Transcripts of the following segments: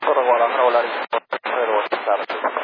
Por Guadalajara, Volaris 180.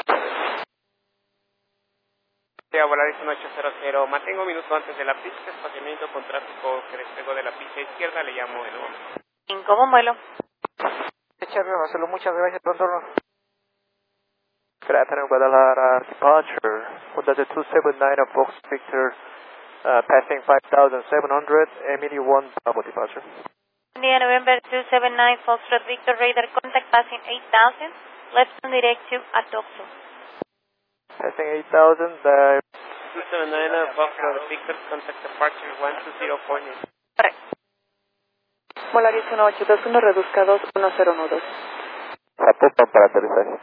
Volaris 1800, mantengo un minuto antes de la pista, estacionamiento con tráfico que despego de la pista izquierda, le llamo de nuevo. ¿Cómo vuelo? Marcelo, muchas gracias, contorno. Good afternoon, Guadalajara departure. Honda 279 of Fox Victor, passing 5,700, Emily 1 Bravo departure. India November 279, Foxtrot Victor, radar contact passing 8,000, left on direct to Atoxo. Passing 8,000, 279, Foxtrot Victor, contact departure 120.9. Correcto. Volaris 1821, reduzca 21012. Zapopan para aterrizaje.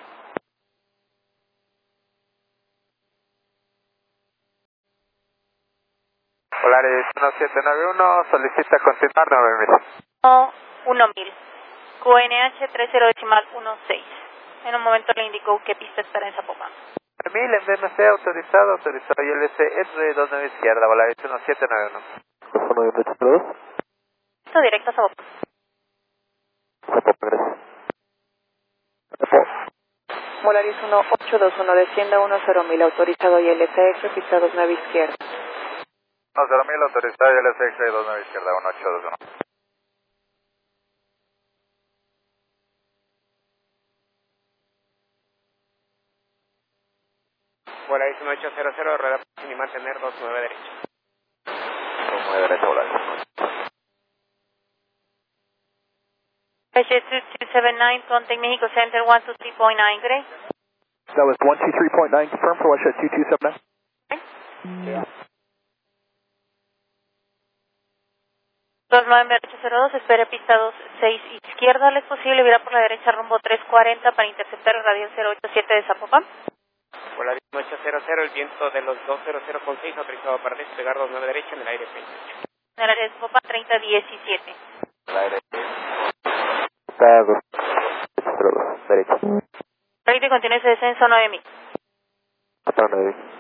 Volaris 1791, solicita continuar 9000. No, 1000. QNH 30.16. En un momento le indicó qué pista estará en Zapopan. 1000 en BMC, autorizado ILC S29 izquierda, Volaris 1791. ¿Teléfono de 802? Esto directo a Zapopan. Zapopan, gracias. Volaris 1821, descienda 10.000, autorizado ILCX, pista 29 izquierda. 10.000, autorizado ILCX 29 izquierda, 1821. Volaris 1800, rueda y mantener 29 derecha. 29 derecha, Volaris. H 2279, contact Mexico Center 123.9, good day. That was 123.9 confirmed for West 2279. Yeah. 2 November 802, espere pista 26 izquierda, ¿le es posible virar por la derecha rumbo 340 para interceptar el radio 087 de Zapopan? Volaris 1800, el viento de los 200.6, autorizado para despegar 29 derecha en el aire 28. En el área de Zapopan 3017. El aire. Está 202, derecha. Ready, continúe ese descenso 9000. Hasta 9.